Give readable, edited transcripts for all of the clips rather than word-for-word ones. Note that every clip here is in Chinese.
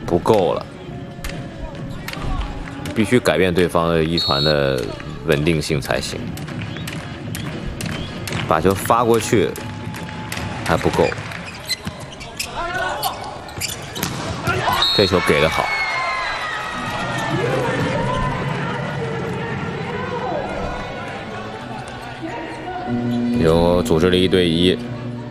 不够了，必须改变对方的一传的稳定性才行。把球发过去还不够，这球给得好。有组织了1对1。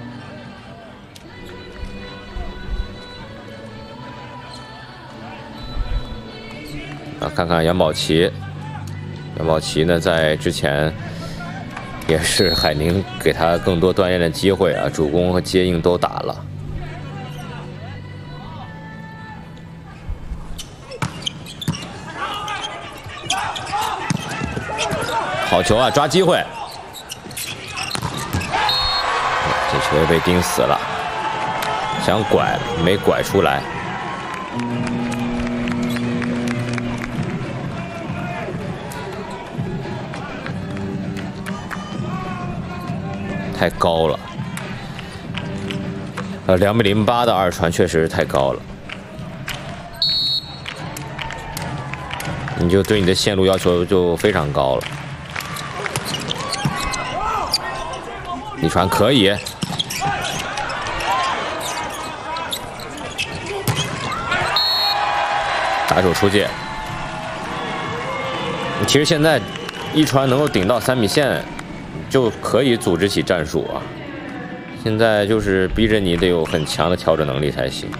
看看杨宝琦，杨宝琦呢，在之前也是海宁给他更多锻炼的机会啊，主攻和接应都打了。好球啊，抓机会，这球被盯死了，想拐没拐出来。太高了，2.08的2传确实是太高了。你就对你的线路要求就非常高了。1传可以，打手出界。其实现在1传能够顶到3米线，就可以组织起战术啊！现在就是逼着你得有很强的调整能力才行。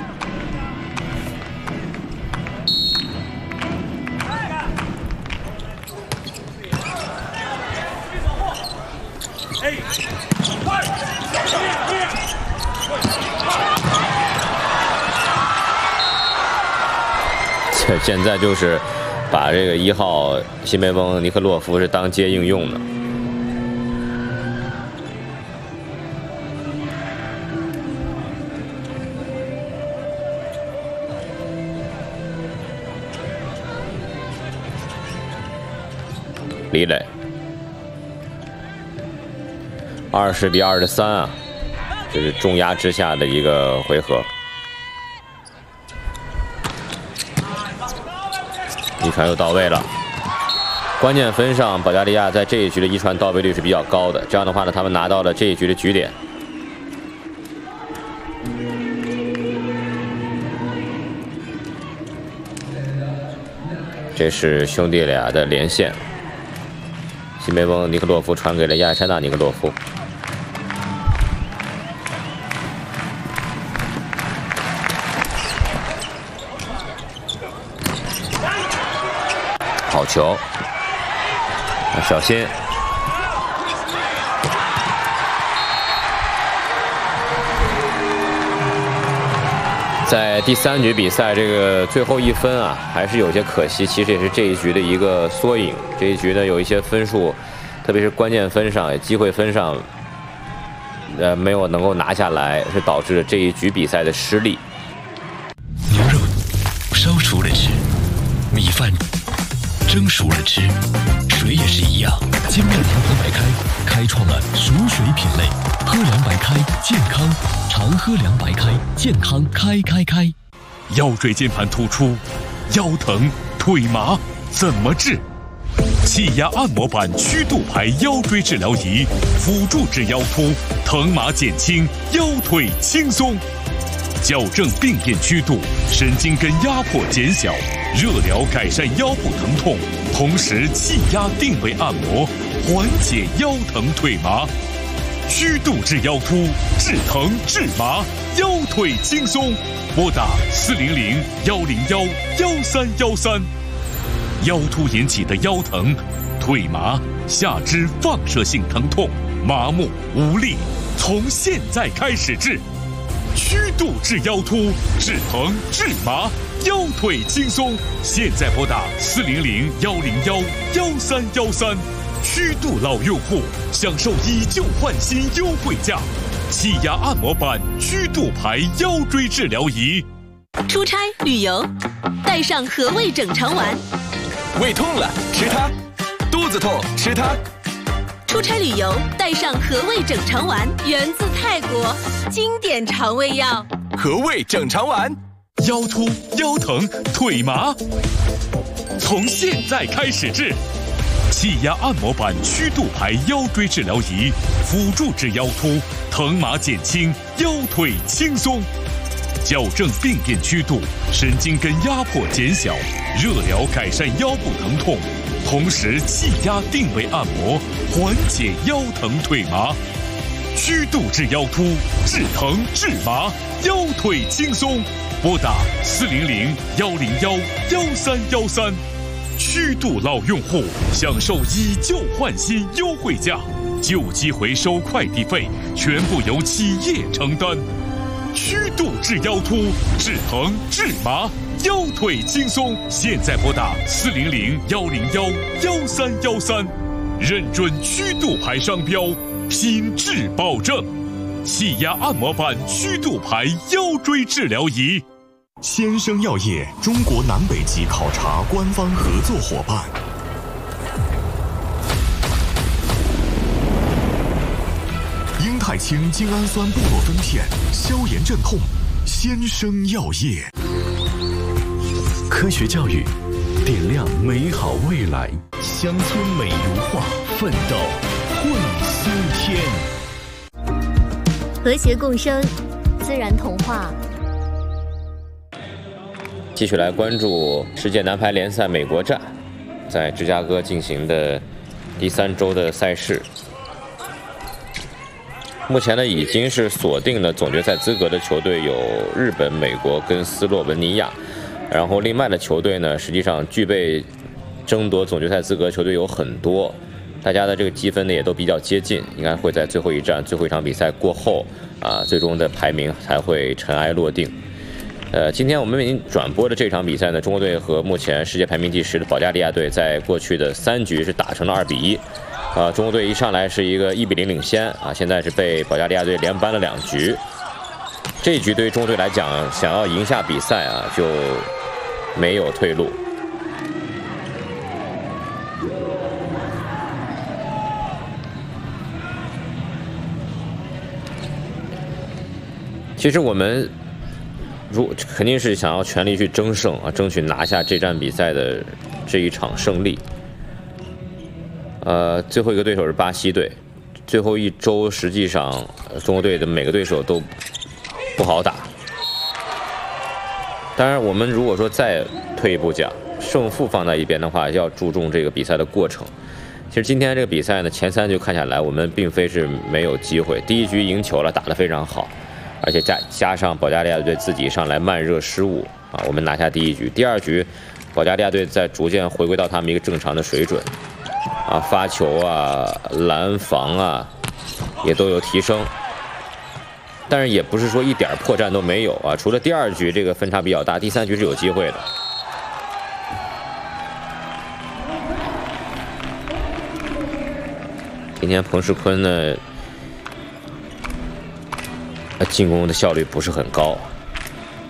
现在就是把这个1号新梅翁尼克洛夫是当接应用的。李磊，20比23啊，这是重压之下的一个回合。1传又到位了，关键分上，保加利亚在这一局的1传到位率是比较高的。这样的话呢，他们拿到了这一局的局点。这是兄弟俩的连线。新梅翁尼克洛夫传给了亚历山大尼克洛夫。好球，小心！在第3局比赛这个最后1分啊，还是有些可惜。其实也是这一局的一个缩影。这一局呢，有一些分数，特别是关键分上、机会分上，没有能够拿下来，是导致了这一局比赛的失利。 牛肉烧熟了吃，米饭蒸熟了吃，水也是一样。精酿调和白开开创了熟水品类，喝凉白开健康，常喝凉白开健康开。 腰椎间盘突出、腰疼、腿麻怎么治？气压按摩板曲度牌腰椎治疗仪，辅助治腰突，疼麻减轻，腰腿轻松。矫正病变曲度，神经根压迫减小，热疗改善腰部疼痛，同时气压定位按摩，缓解腰疼腿麻。曲度治腰突，治疼治麻，腰腿轻松。拨打400-101-1313。腰突引起的腰疼、腿麻、下肢放射性疼痛、麻木无力，从现在开始治。曲度治腰突，治疼治麻，腰腿轻松。现在拨打400-101-1313。曲度老用户享受以旧换新优惠价，气压按摩板曲度牌腰椎治疗仪。 出差旅游，带上和味整肠丸。 胃痛了吃它，肚子痛吃它。 出差旅游带上和味整肠丸，源自泰国，经典肠胃药。 和味整肠丸。 腰突、腰疼、腿麻，从现在开始治。气压按摩板曲度牌腰椎治疗仪，辅助治腰突，疼麻减轻，腰腿轻松，矫正病变曲度，神经根压迫减小，热疗改善腰部疼痛，同时气压定位按摩，缓解腰疼腿麻。曲度治腰突，治疼治麻，腰腿轻松。拨打400-101-1313。曲度老用户享受以旧换新优惠价，旧机回收快递费全部由企业承担。曲度治腰突，治疼治麻，腰腿轻松。现在拨打400-101-1313，认准曲度牌商标，品质保证。气压按摩板曲度牌腰椎治疗仪。 先生药业中国南北极考察官方合作伙伴。英泰清精氨酸布洛芬片，消炎镇痛。先生药业。科学教育，点亮美好未来。乡村美如画，奋斗会苏天。 和谐共生，自然童话。 继续来关注世界男排联赛美国站在芝加哥进行的第3周的赛事。目前呢，已经是锁定了总决赛资格的球队有日本、美国跟斯洛文尼亚，然后另外的球队呢，实际上具备争夺总决赛资格的球队有很多，大家的这个积分呢也都比较接近，应该会在最后一站、最后一场比赛过后最终的排名才会尘埃落定。今天我们为您转播的这场比赛呢，中国队和目前世界排名第10的保加利亚队在过去的3局是打成了2比1。中国队一上来是一个1比0领先现在是被保加利亚队连扳了2局。这一局对于中国队来讲，想要赢下比赛就没有退路。其实我们肯定是想要全力去争胜争取拿下这站比赛的这一场胜利。最后一个对手是巴西队，最后一周实际上中国队的每个对手都不好打。当然，我们如果说再退一步讲，胜负放在一边的话，要注重这个比赛的过程。其实今天这个比赛呢，前3局看下来，我们并非是没有机会。第1局赢球了，打得非常好。而且加上保加利亚队自己上来慢热失误我们拿下第1局。第2局，保加利亚队在逐渐回归到他们一个正常的水准发球拦防也都有提升。但是也不是说一点破绽都没有除了第2局这个分差比较大，第3局是有机会的。今天彭世坤呢，进攻的效率不是很高。